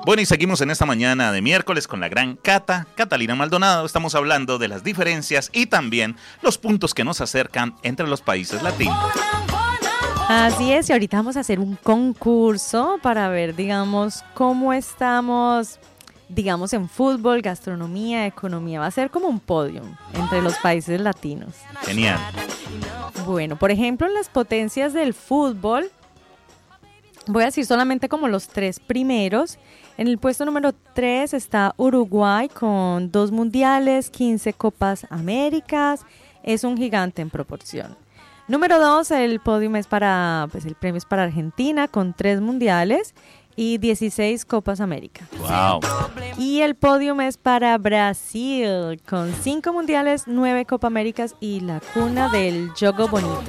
Bueno, y seguimos en esta mañana de miércoles con la gran Catalina Maldonado. Estamos hablando de las diferencias y también los puntos que nos acercan entre los países latinos. Así es, y ahorita vamos a hacer un concurso para ver, digamos, cómo estamos, digamos, en fútbol, gastronomía, economía. Va a ser como un podium entre los países latinos. Genial. Bueno, por ejemplo, en las potencias del fútbol, voy a decir solamente como los 3 primeros. En el puesto número 3 está Uruguay con 2 mundiales, 15 Copas Américas. Es un gigante en proporción. Número 2, el podium es para, pues el premio es para Argentina con 3 mundiales y 16 Copas América. Wow. Y el podium es para Brasil con 5 mundiales, 9 Copa Américas y la cuna del jogo bonito.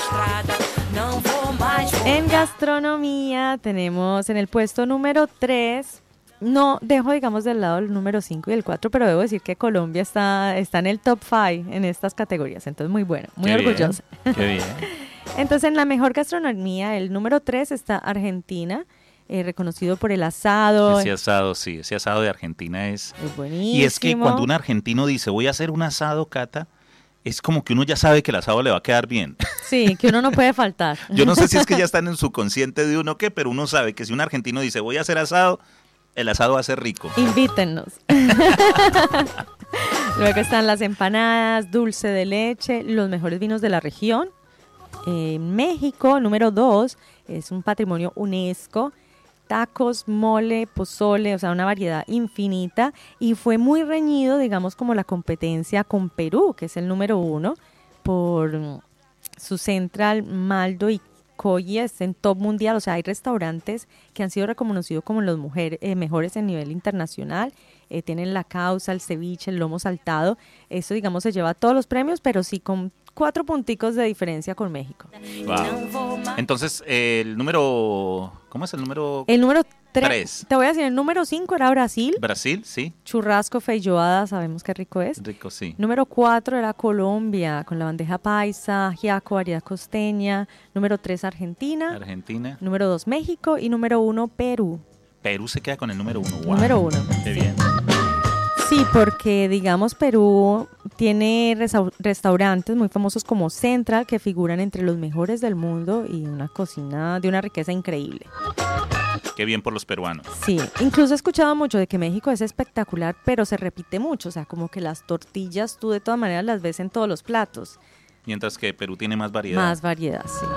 En gastronomía tenemos en el puesto número 3, no dejo digamos del lado el número 5 y el 4, pero debo decir que Colombia está en el top 5 en estas categorías, entonces muy bueno, muy orgullosa. Qué bien. Entonces en la mejor gastronomía, el número 3 está Argentina, reconocido por el asado. Ese asado, sí, ese asado de Argentina es buenísimo. Y es que cuando un argentino dice, voy a hacer un asado, Cata, es como que uno ya sabe que el asado le va a quedar bien. Sí, que uno no puede faltar. Yo no sé si es que ya están en su consciente de uno o qué, pero uno sabe que si un argentino dice, voy a hacer asado, el asado va a ser rico. Invítennos. Luego están las empanadas, dulce de leche, los mejores vinos de la región. México, número 2, es un patrimonio UNESCO. Tacos, mole, pozole, o sea, una variedad infinita. Y fue muy reñido, digamos, como la competencia con Perú, que es el número 1, por su Central, Maldo y Coyi, es en top mundial. O sea, hay restaurantes que han sido reconocidos como los mejores en nivel internacional. Tienen la causa, el ceviche, el lomo saltado. Eso, digamos, se lleva todos los premios, pero sí con 4 punticos de diferencia con México. Wow. Entonces, el número... ¿Cómo es el número? El número 3. 3. Te voy a decir, el número 5 era Brasil. Brasil, sí. Churrasco, feijoada, sabemos qué rico es. Rico, sí. Número 4 era Colombia, con la bandeja paisa, ajiaco, variedad costeña. Número 3, Argentina. Argentina. Número 2, México. Y número 1, Perú. Perú se queda con el número 1. Wow. Número 1. Qué bien. Sí, porque digamos Perú tiene restaurantes muy famosos como Central que figuran entre los mejores del mundo y una cocina de una riqueza increíble. Qué bien por los peruanos. Sí, incluso he escuchado mucho de que México es espectacular, pero se repite mucho, o sea, como que las tortillas tú de todas maneras las ves en todos los platos. Mientras que Perú tiene más variedad. Más variedad, sí.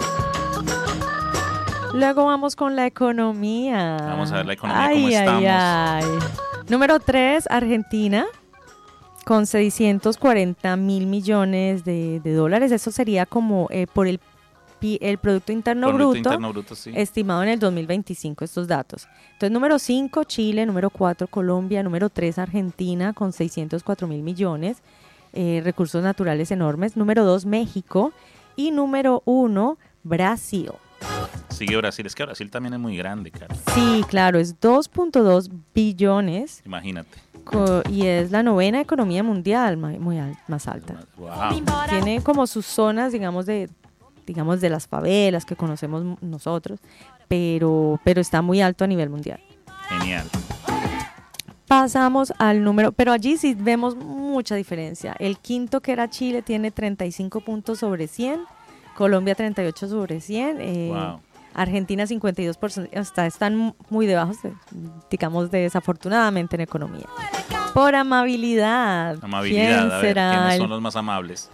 Luego vamos con la economía. Vamos a ver la economía, cómo estamos. Número 3, Argentina, con 640 mil millones de dólares. Eso sería como por el Producto Interno Bruto, sí. Estimado en el 2025, estos datos. Entonces, número 5, Chile, número 4, Colombia, número 3, Argentina, con 604 mil millones, recursos naturales enormes. Número 2, México. Y número 1, Brasil. Sigue Brasil, es que Brasil también es muy grande, cara. Sí, claro, es 2.2 billones. Imagínate. Y es la 9ª economía mundial, más alta. Wow. Tiene como sus zonas, digamos de las favelas que conocemos nosotros, pero está muy alto a nivel mundial. Genial. Pasamos al número, pero allí sí vemos mucha diferencia. El quinto, que era Chile, tiene 35 puntos sobre 100, Colombia 38 sobre 100, wow. Argentina 52%, están muy debajo, digamos, desafortunadamente en economía. Por amabilidad. ¿Quién será? ¿Quiénes son los más amables?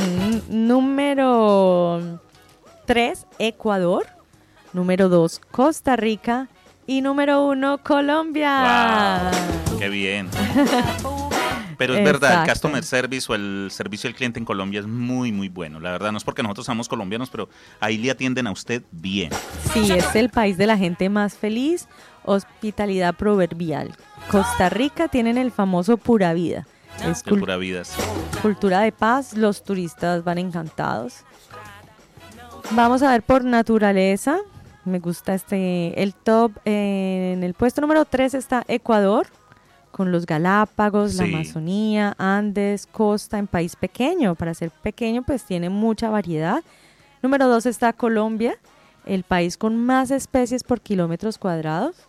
Número 3, Ecuador. Número 2, Costa Rica. Y número 1, Colombia. Wow, ¡qué bien! Pero es verdad, el customer service o el servicio al cliente en Colombia es muy, muy bueno. La verdad, no es porque nosotros somos colombianos, pero ahí le atienden a usted bien. Sí, es el país de la gente más feliz, hospitalidad proverbial. Costa Rica tienen el famoso Pura Vida. Es Pura Vida, sí. Cultura de paz, los turistas van encantados. Vamos a ver por naturaleza. Me gusta el top. En el puesto número 3 está Ecuador, con los Galápagos, sí, la Amazonía, Andes, costa, en país pequeño. Para ser pequeño, pues tiene mucha variedad. Número 2 está Colombia, el país con más especies por kilómetros cuadrados.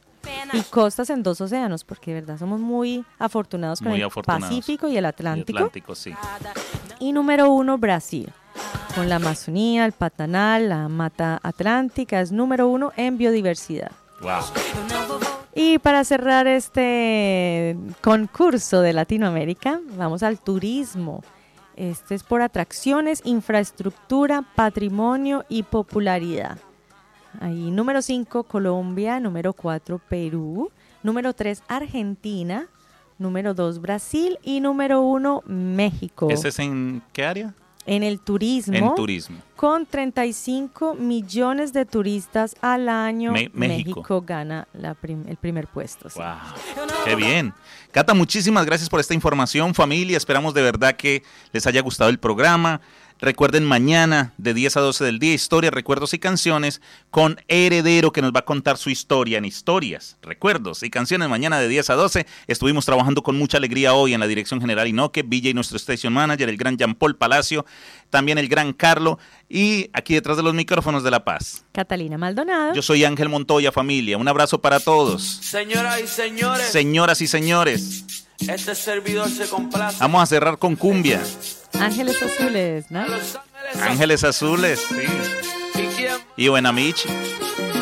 y costas en 2 océanos, porque de verdad somos muy afortunados con el Pacífico y el Atlántico. Sí. Y número 1, Brasil, con la Amazonía, el Pantanal, la Mata Atlántica, es número 1 en biodiversidad. Wow. Y para cerrar este concurso de Latinoamérica, vamos al turismo. Este es por atracciones, infraestructura, patrimonio y popularidad. Ahí número 5, Colombia, número 4, Perú, número 3, Argentina, número 2, Brasil y número 1, México. ¿Ese es en qué área? En el turismo. En turismo. Con 35 millones de turistas al año, México gana el primer puesto. ¿Sí? ¡Wow! ¡Qué bien! Cata, muchísimas gracias por esta información, familia. Esperamos de verdad que les haya gustado el programa. Recuerden, mañana de 10 a 12 del día, historias, recuerdos y canciones con Heredero, que nos va a contar su historia en historias, recuerdos y canciones. Mañana de 10 a 12 estuvimos trabajando con mucha alegría hoy en la dirección general Inoque, Villa y nuestro station manager, el gran Jean Paul Palacio, también el gran Carlo, y aquí detrás de los micrófonos de La Paz, Catalina Maldonado. Yo soy Ángel Montoya, familia. Un abrazo para todos. Señoras y señores. Señoras y señores. Este servidor se complace. Vamos a cerrar con cumbia. Ángeles Azules, ¿no? Ángeles Azules, sí. Y Buenamichi.